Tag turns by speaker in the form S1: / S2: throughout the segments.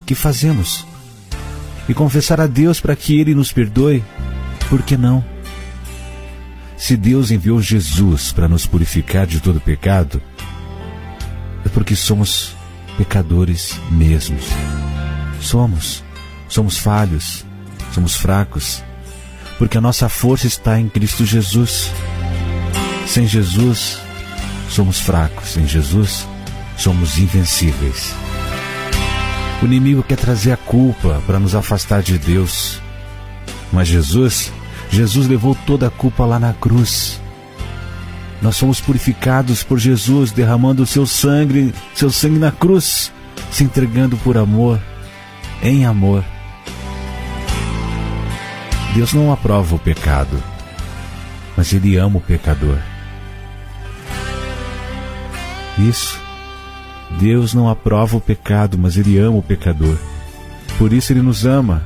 S1: que fazemos e confessar a Deus para que Ele nos perdoe. Por que não? Se Deus enviou Jesus para nos purificar de todo pecado, é porque somos pecadores mesmos. Somos falhos, somos fracos, porque a nossa força está em Cristo Jesus. Sem Jesus, somos fracos. Sem Jesus, somos invencíveis. O inimigo quer trazer a culpa para nos afastar de Deus. Mas Jesus levou toda a culpa lá na cruz. Nós somos purificados por Jesus, derramando o seu sangue na cruz, se entregando por amor, em amor. Deus não aprova o pecado, mas Ele ama o pecador. Isso. Deus não aprova o pecado, mas Ele ama o pecador. Por isso Ele nos ama.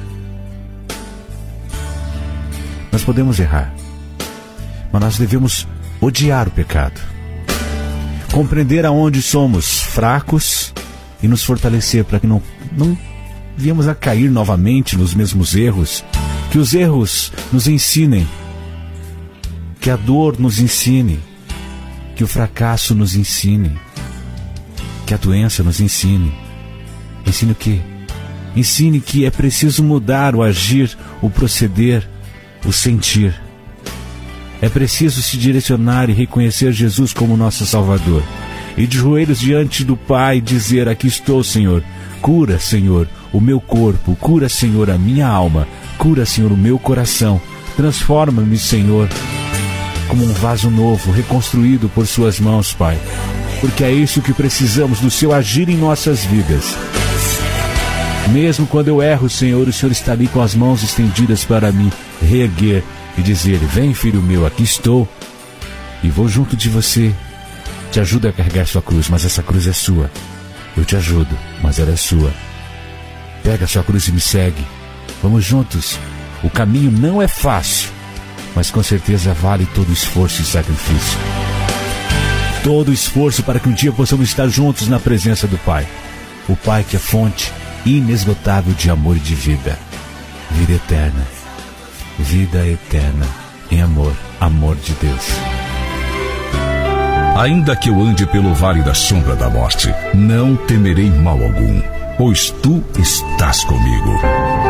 S1: Nós podemos errar, mas nós devemos odiar o pecado, compreender aonde somos fracos e nos fortalecer para que não viemos a cair novamente nos mesmos erros. Que os erros nos ensinem, que a dor nos ensine, que o fracasso nos ensine, que a doença nos ensine. Ensine o quê? Ensine que é preciso mudar o agir, o proceder, o sentir. É preciso se direcionar e reconhecer Jesus como nosso Salvador. E de joelhos diante do Pai dizer: aqui estou, Senhor. Cura, Senhor, o meu corpo. Cura, Senhor, a minha alma. Cura, Senhor, o meu coração. Transforma-me, Senhor, como um vaso novo, reconstruído por Suas mãos, Pai. Porque é isso que precisamos, do Seu agir em nossas vidas. Mesmo quando eu erro, Senhor, o Senhor está ali com as mãos estendidas para me reerguer e dizer: vem, filho meu, aqui estou e vou junto de você. Te ajudo a carregar sua cruz, mas essa cruz é sua. Eu te ajudo, mas ela é sua. Pega a sua cruz e me segue. Vamos juntos. O caminho não é fácil, mas com certeza vale todo o esforço e sacrifício. Todo o esforço para que um dia possamos estar juntos na presença do Pai. O Pai que é fonte inesgotável de amor e de vida. Vida eterna. Vida eterna em amor. Amor de Deus.
S2: Ainda que eu ande pelo vale da sombra da morte, não temerei mal algum, pois Tu estás comigo.